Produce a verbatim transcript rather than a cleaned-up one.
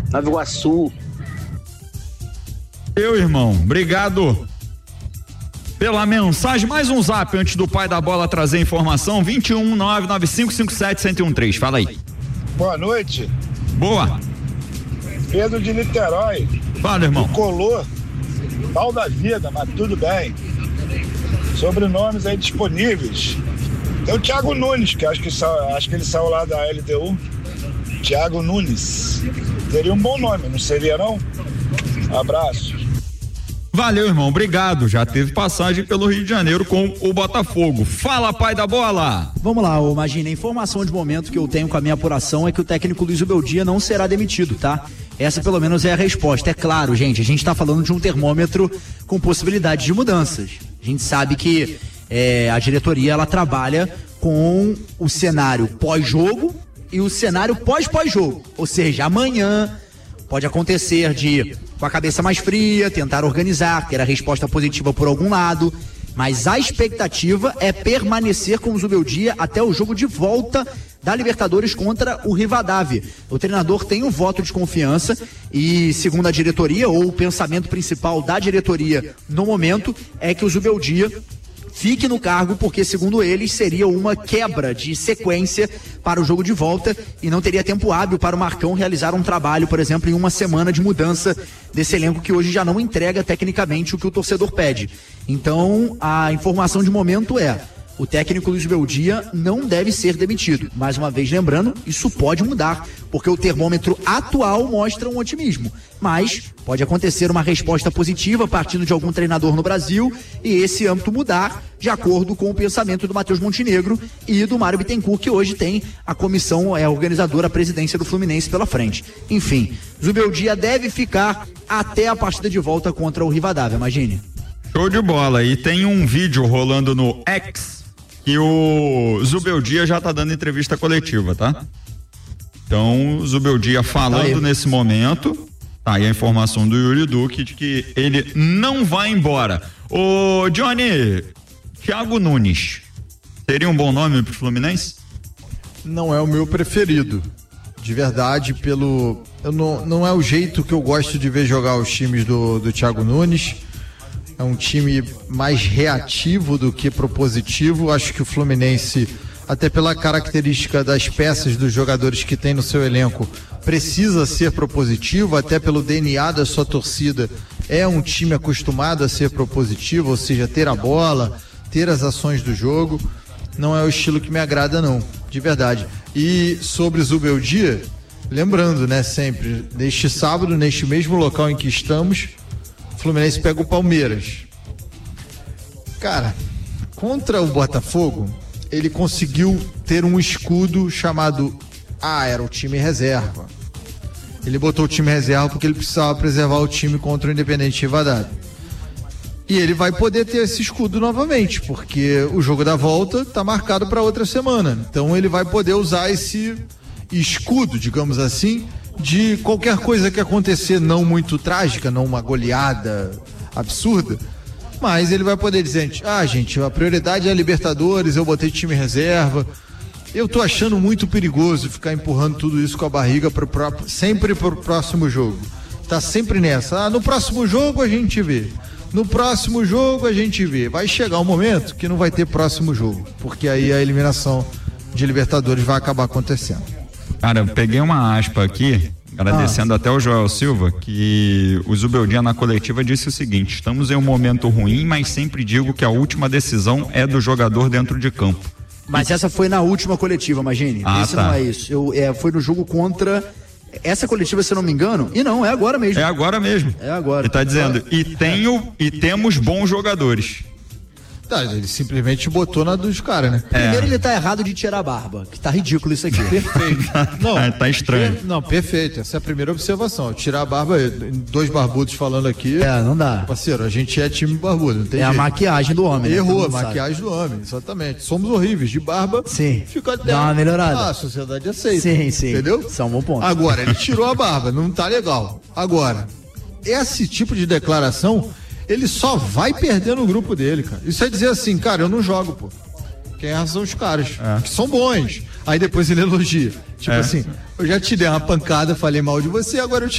Nova Iguaçu. Eu, irmão, obrigado pela mensagem. Mais um zap antes do pai da bola trazer informação. vinte e um, nove nove cinco cinco sete, um zero um três. Fala aí. Boa noite. Boa. Pedro de Niterói. Fala, irmão. Colô. Pau da vida, mas tudo bem. Sobrenomes aí disponíveis. Tem o Thiago Nunes, que acho que, sa... acho que ele saiu lá da L D U. Thiago Nunes. Teria um bom nome, não seria não? Abraço. Valeu, irmão, obrigado. Já teve passagem pelo Rio de Janeiro com o Botafogo. Fala, pai da bola. Vamos lá, imagina, a informação de momento que eu tenho com a minha apuração é que o técnico Luiz Ubeldia não será demitido, tá? Essa pelo menos é a resposta. É claro, gente, a gente tá falando de um termômetro com possibilidade de mudanças. A gente sabe que é, a diretoria, ela trabalha com o cenário pós-jogo e o cenário pós-pós-jogo. Ou seja, amanhã pode acontecer de, com a cabeça mais fria, tentar organizar, ter a resposta positiva por algum lado, mas a expectativa é permanecer com o Zubeldia até o jogo de volta da Libertadores contra o Rivadavia. O treinador tem um voto de confiança e, segundo a diretoria, ou o pensamento principal da diretoria no momento, é que o Zubeldia fique no cargo, porque segundo eles seria uma quebra de sequência para o jogo de volta e não teria tempo hábil para o Marcão realizar um trabalho, por exemplo, em uma semana de mudança desse elenco que hoje já não entrega tecnicamente o que o torcedor pede. Então, a informação de momento é: o técnico Luiz Ubeldia não deve ser demitido. Mais uma vez lembrando, isso pode mudar, porque o termômetro atual mostra um otimismo. Mas pode acontecer uma resposta positiva partindo de algum treinador no Brasil e esse âmbito mudar de acordo com o pensamento do Matheus Montenegro e do Mário Bittencourt, que hoje tem a comissão é, organizadora, a presidência do Fluminense pela frente. Enfim, Zubeldia deve ficar até a partida de volta contra o Rivadavia, imagine. Show de bola. E tem um vídeo rolando no X que o Zubeldia já tá dando entrevista coletiva, tá? Então, o Zubeldia falando tá nesse momento, tá aí a informação do Yuri Duque de que ele não vai embora. Ô, Johnny, Thiago Nunes, seria um bom nome pro Fluminense? Não é o meu preferido, de verdade, pelo... Eu não, não é o jeito que eu gosto de ver jogar os times do, do Thiago Nunes. É um time mais reativo do que propositivo. Acho que o Fluminense, até pela característica das peças dos jogadores que tem no seu elenco, precisa ser propositivo, até pelo D N A da sua torcida. É um time acostumado a ser propositivo, ou seja, ter a bola, ter as ações do jogo. Não é o estilo que me agrada, não, de verdade. E sobre Zubeldia, lembrando, né, sempre, neste sábado, neste mesmo local em que estamos, o Fluminense pega o Palmeiras. Cara, contra o Botafogo, ele conseguiu ter um escudo chamado, ah, era o time reserva. Ele botou o time reserva porque ele precisava preservar o time contra o Independente Rivadavia. E ele vai poder ter esse escudo novamente, porque o jogo da volta está marcado para outra semana. Então ele vai poder usar esse escudo, digamos assim, de qualquer coisa que acontecer não muito trágica, não uma goleada absurda, mas ele vai poder dizer, ah, gente, a prioridade é a Libertadores, eu botei time reserva. Eu tô achando muito perigoso ficar empurrando tudo isso com a barriga pro próprio, sempre pro próximo jogo. Tá sempre nessa, ah, no próximo jogo a gente vê. No próximo jogo a gente vê. Vai chegar um momento que não vai ter próximo jogo, porque aí a eliminação de Libertadores vai acabar acontecendo. Cara, eu peguei uma aspa aqui, agradecendo ah. até o Joel Silva, que o Zubeldia na coletiva disse o seguinte: estamos em um momento ruim, mas sempre digo que a última decisão é do jogador dentro de campo. Mas essa foi na última coletiva, imagine. Ah, Esse tá. não é isso. Eu, é, foi no jogo contra... Essa coletiva, se eu não me engano, e não, é agora mesmo. É agora mesmo. É agora. Ele tá dizendo, e tenho, e temos bons jogadores. Tá, ele simplesmente botou na dos caras, né? Primeiro É. ele tá errado de tirar a barba, que tá ridículo isso aqui. Perfeito. Não, Tá- tá estranho. per- Não, perfeito. Essa é a primeira observação. Tirar a barba, dois barbudos falando aqui. É, não dá. Parceiro, a gente é time barbudo, não tem É a jeito. maquiagem do homem, né? Errou, Todo a mundo sabe. maquiagem do homem, exatamente. Somos horríveis, de barba. Sim. Fica até. Dá uma melhorada. Ah, a sociedade aceita. Sim, sim. Entendeu? Isso é um bom ponto. Agora, ele tirou a barba, não tá legal. Agora, esse tipo de declaração, ele só vai perder no grupo dele, cara. Isso é dizer assim, cara, eu não jogo, pô. Quem erra são os caras, É. que são bons. Aí depois ele elogia. Tipo É. assim, eu já te dei uma pancada, falei mal de você, agora eu te